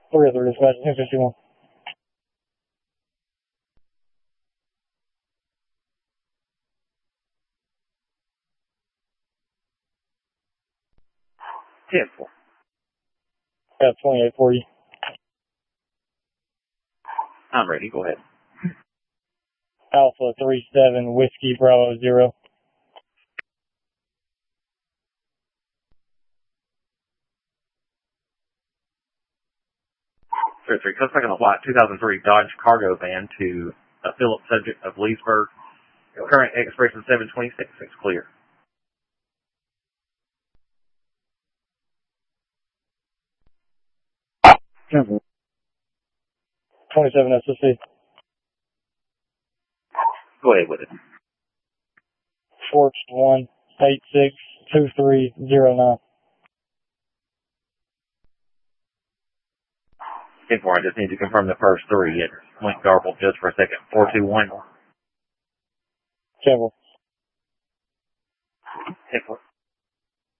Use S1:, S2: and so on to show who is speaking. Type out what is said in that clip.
S1: 303 dispatch, 1051.
S2: 10-4.
S1: Got 28 for you.
S2: I'm ready. Go ahead.
S1: Alpha 37 Whiskey Bravo 0.
S2: Three. Comes back on the white 2003 Dodge cargo van to a Phillips subject of Leesburg. Current expiration 7/26. It's clear.
S1: Mm-hmm. 27 SSC.
S2: Go ahead with it.
S1: Forks 1862309.
S2: 10-4. I just need to confirm the first three. It went garbled just for a second. 421.
S1: 10-4.
S2: 10-4.